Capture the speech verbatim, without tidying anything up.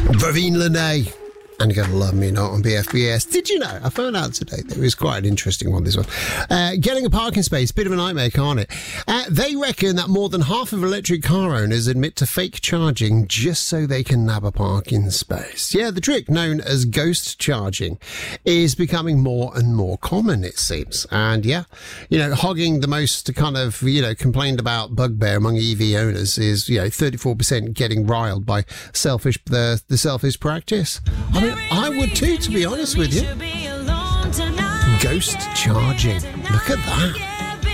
Bravine Lene. And you're going to love me not on B F B S. Did you know? I found out today that it was quite an interesting one, this one. Uh, getting a parking space, bit of a nightmare, can't it? Uh, they reckon that more than half of electric car owners admit to fake charging just so they can nab a parking space. Yeah, the trick, known as ghost charging, is becoming more and more common, it seems. And yeah, you know, hogging the most kind of, you know, complained about bugbear among E V owners is, you know, thirty-four percent getting riled by selfish the, the selfish practice. I mean, I would too, to be honest with you. Ghost charging. Look at that.